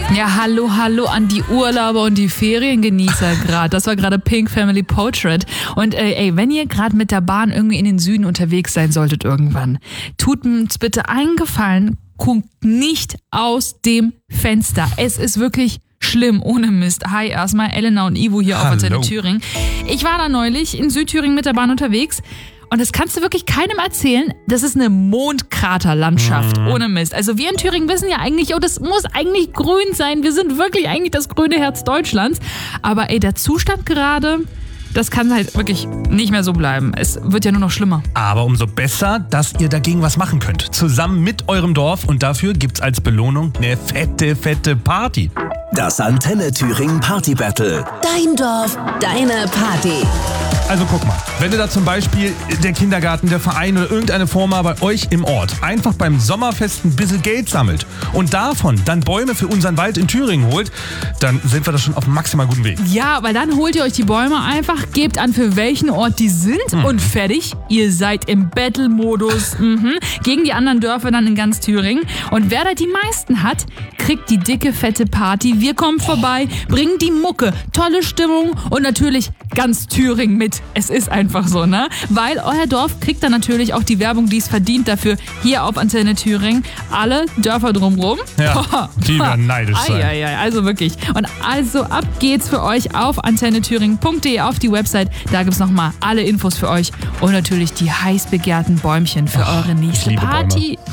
Ja, hallo an die Urlauber und die Feriengenießer gerade. Das war gerade Pink Family Portrait. Und wenn ihr gerade mit der Bahn irgendwie in den Süden unterwegs sein solltet irgendwann, tut uns bitte einen Gefallen, guckt nicht aus dem Fenster. Es ist wirklich schlimm, ohne Mist. Hi, erstmal Elena und Ivo hier auf Antenne Thüringen. Ich war da neulich in Südthüringen mit der Bahn unterwegs. Und das kannst du wirklich keinem erzählen. Das ist eine Mondkraterlandschaft, ohne Mist. Also wir in Thüringen wissen ja eigentlich, das muss eigentlich grün sein. Wir sind wirklich eigentlich das grüne Herz Deutschlands. Aber der Zustand gerade, das kann halt wirklich nicht mehr so bleiben. Es wird ja nur noch schlimmer. Aber umso besser, dass ihr dagegen was machen könnt. Zusammen mit eurem Dorf. Und dafür gibt's als Belohnung eine fette Party. Das Antenne Thüringen Party Battle. Dein Dorf, deine Party. Also guck mal, wenn ihr da zum Beispiel der Kindergarten, der Verein oder irgendeine Firma bei euch im Ort einfach beim Sommerfest ein bisschen Geld sammelt und davon dann Bäume für unseren Wald in Thüringen holt, dann sind wir da schon auf einem maximal guten Weg. Ja, weil dann holt ihr euch die Bäume einfach, gebt an, für welchen Ort die sind und fertig. Ihr seid im Battle-Modus gegen die anderen Dörfer dann in ganz Thüringen. Und wer da die meisten hat, kriegt die dicke, fette Party. Wir kommen vorbei, bringen die Mucke, tolle Stimmung und natürlich ganz Thüringen mit. Es ist einfach so, ne? Weil euer Dorf kriegt dann natürlich auch die Werbung, die es verdient dafür, hier auf Antenne Thüringen. Alle Dörfer drumrum. Ja, die werden neidisch sein. Also wirklich. Und also ab geht's für euch auf antennethüringen.de auf die Website. Da gibt's nochmal alle Infos für euch und natürlich die heiß begehrten Bäumchen für eure nächste Party. Bäume.